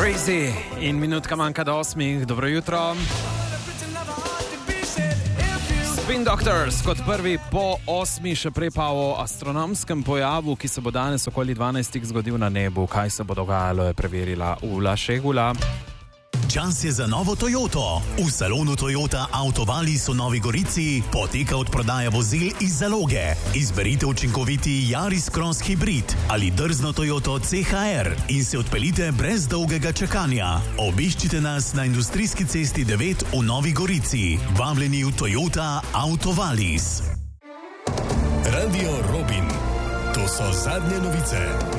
Crazy in minutka manjka do 8. Dobro jutro. Spin Doctors kot prvi po 8, še prej pa o astronomskem pojavu, ki se bo danes okoli 12 zgodil na nebu. Kaj se bo dogajalo, je preverila Ula Šegula. Čas je za novo Toyoto. V salonu Toyota Autovalis v Novi Gorici poteka odprodaja vozil iz zaloge. Izberite učinkoviti Yaris Cross Hybrid ali drzno Toyoto CHR in se odpeljite brez dolgega čakanja. Obiščite nas na Industrijski cesti 9 v Novi Gorici. Vabljeni v Toyota Autovalis. Radio Robin. To so zadnje novice.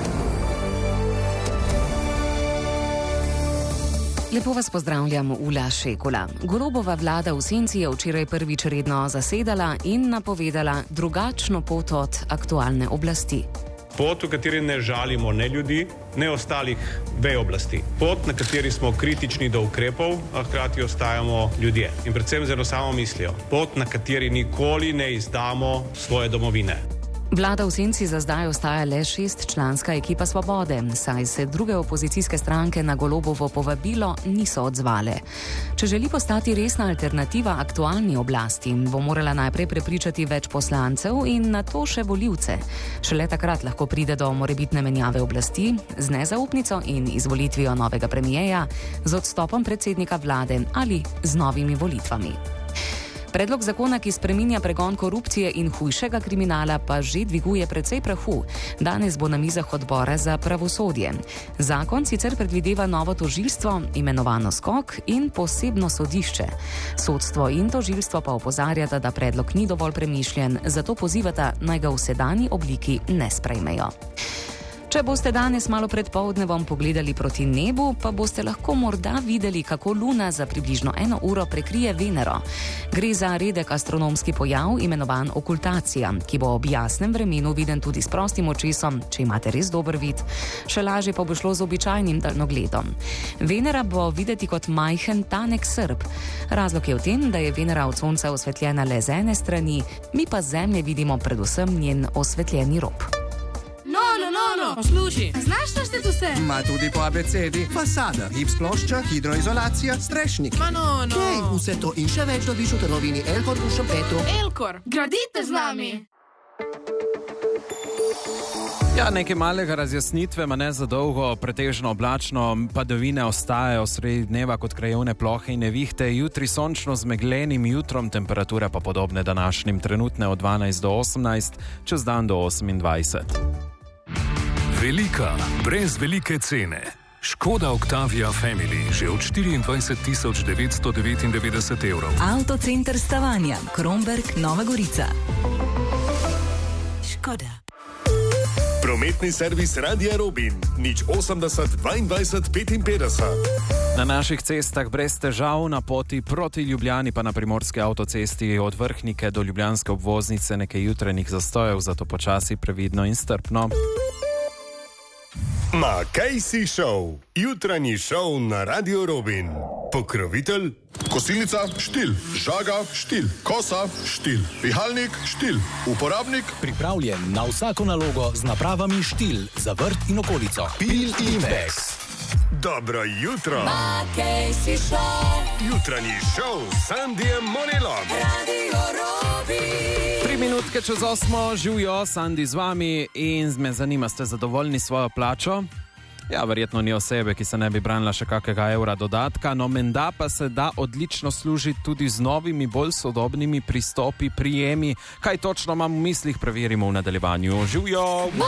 Lepo vas pozdravljam, Ula Šegula. Golobova vlada v senci je včeraj prvič redno zasedala in napovedala drugačno pot od aktualne oblasti. Pot, v kateri ne žalimo ne ljudi, ne ostalih vej oblasti. Pot, na kateri smo kritični do ukrepov, a hkrati ostajamo ljudje. In predvsem z eno samo mislijo. Pot, na kateri nikoli ne izdamo svoje domovine. Vlada v senci za zdaj ostaja le 6-članska ekipa Svobode, saj se druge opozicijske stranke na Golobovo povabilo niso odzvale. Če želi postati resna alternativa aktualni oblasti, bo morala najprej prepričati več poslancev in nato še volivce. Šele takrat lahko pride do morebitne menjave oblasti z nezaupnico in izvolitvijo novega premijeja, z odstopom predsednika vlade ali z novimi volitvami. Predlog zakona, ki spreminja pregon korupcije in hujšega kriminala, pa že dviguje precej prahu. Danes bo na mizah odbora za pravosodje. Zakon sicer predvideva novo tožilstvo, imenovano skok in posebno sodišče. Sodstvo in tožilstvo pa opozarjata, da predlog ni dovolj premišljen, zato pozivata, naj ga v sedanji obliki ne sprejmejo. Če boste danes malo pred poldnevom pogledali proti nebu, pa boste lahko morda videli, kako Luna za približno 1 uro prekrije Venero. Gre za redek astronomski pojav, imenovan okultacija, ki bo ob jasnem vremenu viden tudi s prostim očesom, če imate res dober vid. Še lažje pa bo šlo z običajnim daljnogledom. Venera bo videti kot majhen, tanek srp. Razlog je v tem, da je Venera od Sonca osvetljena le z ene strani, mi pa z Zemlje vidimo predvsem njen osvetljeni rob. Poslušaj, znaš našteti vse? Ma tudi po abecedi. Fasada, gips plošča, hidroizolacija, strešnik. Hej, vse to in še več dobiš v trgovini Elkor v Šempetu. Elkor, gradite z nami! Ja, nekaj malega razjasnitve, ma ne za dolgo, pretežno oblačno, padavine ostajajo sredi dneva kot krajevne plohe in nevihte, jutri sončno z meglenim jutrom, temperature pa podobne današnjim, trenutne od 12 do 18, čez dan do 28. Velika, brez velike cene. Škoda Octavia Family že od 24.999 evrov. Avtocenter Stavanja, Kromberk, Nova Gorica. Škoda. Prometni servis Radia Robin. 080 22 55. Na naših cestah brez težav, na poti proti Ljubljani pa na primorski avtocesti od Vrhnike do ljubljanske obvoznice nekaj jutranjih zastojev, zato počasi, previdno in strpno. Makejsi Show. Jutranji šov na Radio Robin. Pokrovitelj? Kosilnica, štil. Žaga, štil. Kosa, štil. Pihalnik, štil. Uporabnik, pripravljen na vsako nalogo z napravami štil za vrt in okolico. Pil Imex. Dobro jutro. Makejsi Show. Jutranji šov s Sandijem Monelom. Radio Robin. 3 minutke čez 8, živijo, Sandi z vami in me zanima, ste zadovoljni s svojo plačo? Ja, verjetno ni osebe, ki se ne bi branila še kakega evra dodatka, no menda pa se da odlično služiti tudi z novimi, bolj sodobnimi pristopi, prijemi. Kaj točno imam v mislih, preverimo v nadaljevanju. Živijo!